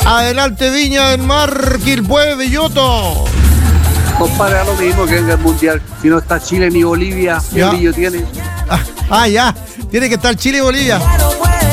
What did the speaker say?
Adelante Viña del Mar, Quilpué, Belloto. Compadre, a lo mismo que en el Mundial. Si no está Chile ni Bolivia, ¿qué brillo tiene? Ya. Tiene que estar Chile y Bolivia.